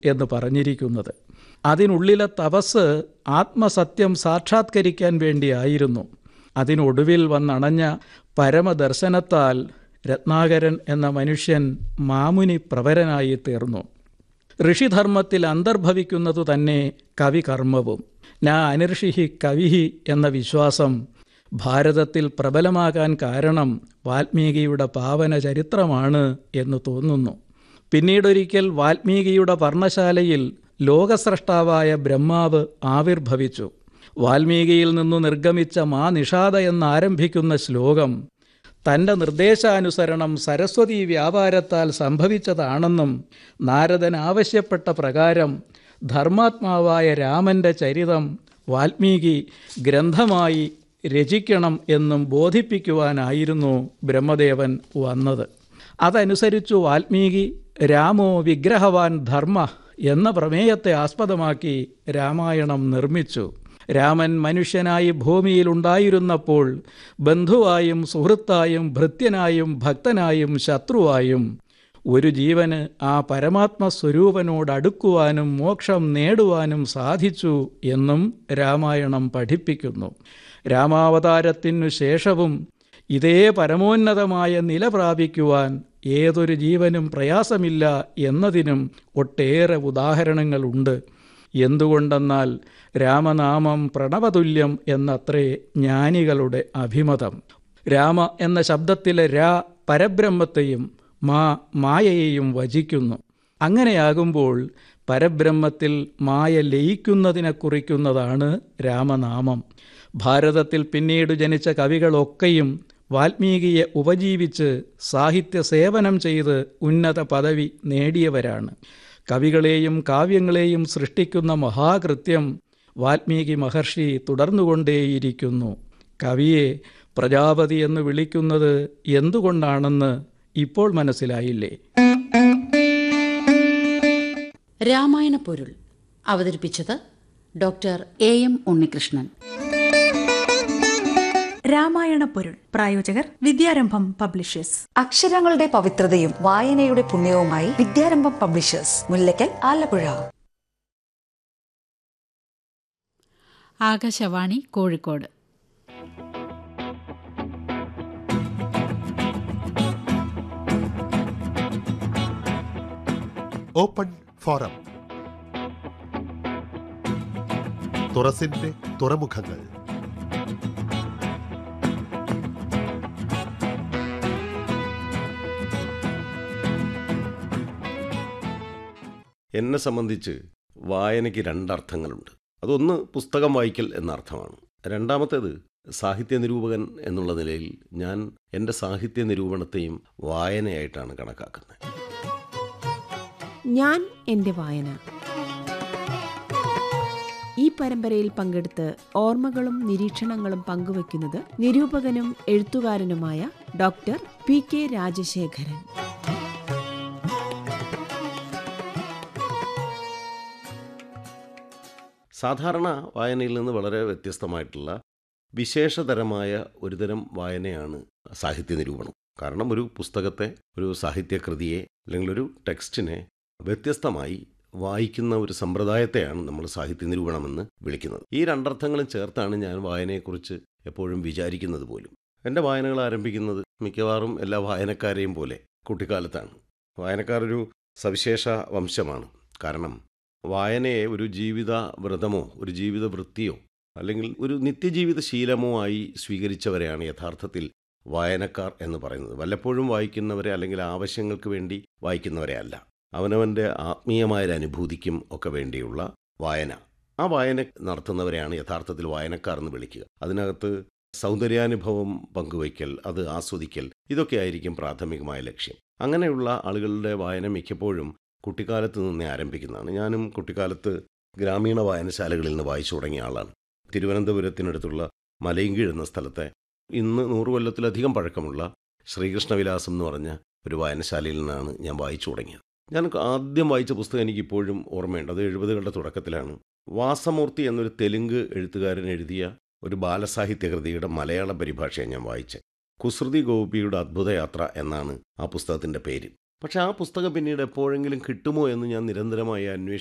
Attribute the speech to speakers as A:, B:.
A: എന്ന് പറഞ്ഞിരിക്കുന്നത്. അതിനുള്ളിലെ തപസ് ആത്മസത്യം സാക്ഷാത്കരിക്കാൻ വേണ്ടിയായിരുന്നു. അതിനൊടുവിൽ വന്നണഞ്ഞ പരമദർശനത്താൽ രത്നാകരൻ എന്ന മനുഷ്യൻ മാമുനി പ്രവരനായി തീർന്നു. ഋഷിധർമ്മത്തിൽ അന്തർഭവിക്കുന്നതു തന്നെ കവികർമ്മവും. നാ അനിർഷിഹി കവിഹി എന്ന വിശ്വാസം ഭാരതത്തിൽ പ്രബലമാകാൻ കാരണം വാൽമീകിയുടെ പാവന ചരിത്രമാണ് എന്ന് തോന്നുന്നു. പിന്നീടൊരിക്കൽ വാൽമീകിയുടെ പർണശാലയിൽ ലോകസ്രഷ്ടാവായ ബ്രഹ്മാവ് ആവിർഭവിച്ചു. വാൽമീകിയിൽ നിന്നു നിർഗമിച്ച മാ നിഷാദ എന്നാരംഭിക്കുന്ന ശ്ലോകം തൻ്റെ നിർദ്ദേശാനുസരണം സരസ്വതീ വ്യാപാരത്താൽ സംഭവിച്ചതാണെന്നും നാരദൻ ആവശ്യപ്പെട്ട പ്രകാരം ധർമാത്മാവായ രാമൻ്റെ ചരിതം വാൽമീകി ഗ്രന്ഥമായി രചിക്കണം എന്നും ബോധിപ്പിക്കുവാനായിരുന്നു ബ്രഹ്മദേവൻ വന്നത്. അതനുസരിച്ചു വാൽമീകി രാമോ വിഗ്രഹവാൻ ധർമ്മ എന്ന പ്രമേയത്തെ ആസ്പദമാക്കി രാമായണം നിർമ്മിച്ചു. രാമൻ മനുഷ്യനായി ഭൂമിയിലുണ്ടായിരുന്നപ്പോൾ ബന്ധുവായും സുഹൃത്തായും ഭൃത്യനായും ഭക്തനായും ശത്രുവായും ഒരു ജീവന് ആ പരമാത്മസ്വരൂപനോടടുക്കുവാനും മോക്ഷം നേടുവാനും സാധിച്ചു എന്നും രാമായണം പഠിപ്പിക്കുന്നു. രാമാവതാരത്തിനു ശേഷവും ഇതേ പരമോന്നതമായ നില പ്രാപിക്കുവാൻ ഏതൊരു ജീവനും പ്രയാസമില്ല എന്നതിനും ഒട്ടേറെ ഉദാഹരണങ്ങളുണ്ട്. എന്തുകൊണ്ടെന്നാൽ രാമനാമം പ്രണവതുല്യം എന്നത്രേ ജ്ഞാനികളുടെ അഭിമതം. രാമ എന്ന ശബ്ദത്തിലെ രാ പരബ്രഹ്മത്തെയും മായയെയും വചിക്കുന്നു. അങ്ങനെയാകുമ്പോൾ പരബ്രഹ്മത്തിൽ മായ ലയിക്കുന്നതിനെ കുറിക്കുന്നതാണ് രാമനാമം. ഭാരതത്തിൽ പിന്നീട് ജനിച്ച കവികളൊക്കെയും വാൽമീകിയെ ഉപജീവിച്ച് സാഹിത്യ സേവനം ചെയ്ത് ഉന്നത പദവി നേടിയവരാണ്. കവികളെയും കാവ്യങ്ങളെയും സൃഷ്ടിക്കുന്ന മഹാകൃത്യം വാൽമീകി മഹർഷി തുടർന്നുകൊണ്ടേയിരിക്കുന്നു. കവിയെ പ്രജാപതി എന്ന് വിളിക്കുന്നത് എന്തുകൊണ്ടാണെന്ന് ഇപ്പോൾ മനസ്സിലായില്ലേ?
B: രാമായണ പൊരുൾ അവതരിപ്പിച്ചത് ഡോക്ടർ എ.എം. ഉണ്ണികൃഷ്ണൻ.
C: രാമായണ പൊരുൾ പ്രായോജകർ വിദ്യാരംഭം പബ്ലിഷേഴ്സ്.
D: അക്ഷരങ്ങളുടെ പവിത്രതയും വായനയുടെ പുണ്യവുമായി വിദ്യാരംഭം publishers, Mullakkal, Alappuzha.
E: Akashvani Kozhikode.
F: Open forum. തുറസിന്റെ തുറമുഖങ്ങൾ.
G: എന്നെ സംബന്ധിച്ച് വായനയ്ക്ക് രണ്ടർത്ഥങ്ങളുണ്ട്. അതൊന്ന് പുസ്തകം വായിക്കൽ എന്ന അർത്ഥമാണ്. രണ്ടാമത്തേത് സാഹിത്യ നിരൂപകൻ എന്നുള്ള നിലയിൽ ഞാൻ എൻ്റെ സാഹിത്യ നിരൂപണത്തെയും വായനയായിട്ടാണ് കണക്കാക്കുന്നത്.
H: ഞാൻ എൻ്റെ വായന. ഈ പരമ്പരയിൽ പങ്കെടുത്ത് ഓർമ്മകളും നിരീക്ഷണങ്ങളും പങ്കുവയ്ക്കുന്നത് നിരൂപകനും എഴുത്തുകാരനുമായ ഡോക്ടർ പി.കെ. രാജശേഖരൻ.
G: സാധാരണ വായനയിൽ നിന്ന് വളരെ വ്യത്യസ്തമായിട്ടുള്ള വിശേഷതരമായ ഒരുതരം വായനയാണ് സാഹിത്യ നിരൂപണം. കാരണം ഒരു പുസ്തകത്തെ, ഒരു സാഹിത്യകൃതിയെ അല്ലെങ്കിൽ ഒരു ടെക്സ്റ്റിനെ വ്യത്യസ്തമായി വായിക്കുന്ന ഒരു സമ്പ്രദായത്തെയാണ് നമ്മൾ സാഹിത്യ നിരൂപണമെന്ന് വിളിക്കുന്നത്. ഈ രണ്ടർത്ഥങ്ങളും ചേർത്താണ് ഞാൻ വായനയെക്കുറിച്ച് എപ്പോഴും വിചാരിക്കുന്നത് പോലും. എൻ്റെ വായനകൾ ആരംഭിക്കുന്നത് മിക്കവാറും എല്ലാ വായനക്കാരെയും പോലെ കുട്ടിക്കാലത്താണ്. വായനക്കാരൊരു സവിശേഷ വംശമാണ്. കാരണം വായനയെ ഒരു ജീവിത വ്രതമോ ഒരു ജീവിത വൃത്തിയോ അല്ലെങ്കിൽ ഒരു നിത്യജീവിത ശീലമോ ആയി സ്വീകരിച്ചവരെയാണ് യഥാർത്ഥത്തിൽ വായനക്കാർ എന്ന് പറയുന്നത്. വല്ലപ്പോഴും വായിക്കുന്നവരെ അല്ലെങ്കിൽ ആവശ്യങ്ങൾക്ക് വേണ്ടി വായിക്കുന്നവരെ അല്ല. അവനവൻ്റെ ആത്മീയമായൊരു അനുഭൂതിക്കും ഒക്കെ വേണ്ടിയുള്ള വായന, ആ വായന നടത്തുന്നവരെയാണ് യഥാർത്ഥത്തിൽ വായനക്കാർ എന്ന് വിളിക്കുക. അതിനകത്ത് സൗന്ദര്യാനുഭവം പങ്കുവയ്ക്കൽ, അത് ആസ്വദിക്കൽ, ഇതൊക്കെ ആയിരിക്കും പ്രാഥമികമായ ലക്ഷ്യം. അങ്ങനെയുള്ള ആളുകളുടെ വായന മിക്കപ്പോഴും കുട്ടിക്കാലത്ത് നിന്നേ ആരംഭിക്കുന്നതാണ്. ഞാനും കുട്ടിക്കാലത്ത് ഗ്രാമീണ വായനശാലകളിൽ നിന്ന് വായിച്ചു തുടങ്ങിയ ആളാണ്. തിരുവനന്തപുരത്തിനടുത്തുള്ള മലയങ്കീഴ് എന്ന സ്ഥലത്തെ ഇന്ന് 100 കൊല്ലത്തിലധികം പഴക്കമുള്ള ശ്രീകൃഷ്ണവിലാസം എന്ന് പറഞ്ഞ ഒരു വായനശാലയിൽ നിന്നാണ് ഞാൻ വായിച്ചു തുടങ്ങിയത്. ഞാൻ ആദ്യം വായിച്ച പുസ്തകം എനിക്കിപ്പോഴും ഓർമ്മയുണ്ട്. അത് 70കളുടെ തുടക്കത്തിലാണ്. വാസമൂർത്തി എന്നൊരു തെലുങ്ക് എഴുത്തുകാരൻ എഴുതിയ ഒരു ബാലസാഹിത്യകൃതിയുടെ മലയാള പരിഭാഷയാണ് ഞാൻ വായിച്ചത്. കുസൃതി ഗോപിയുടെ അദ്ഭുതയാത്ര എന്നാണ് ആ പുസ്തകത്തിൻ്റെ പേര്. പക്ഷെ ആ പുസ്തകം പിന്നീട് എപ്പോഴെങ്കിലും കിട്ടുമോ എന്ന് ഞാൻ നിരന്തരമായി